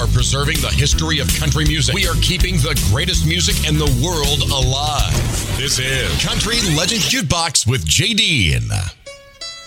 are preserving the history of country music. We are keeping the greatest music in the world alive. This is Country Legends Jukebox with JD.